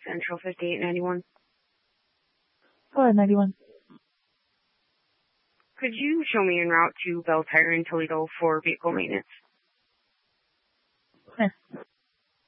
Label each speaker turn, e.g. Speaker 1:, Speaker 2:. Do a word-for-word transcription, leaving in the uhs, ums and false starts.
Speaker 1: Central fifty-eight ninety-one.
Speaker 2: Go ahead, ninety-one.
Speaker 1: Could you show me en route to Bell Tire in Toledo for vehicle maintenance?
Speaker 2: Here.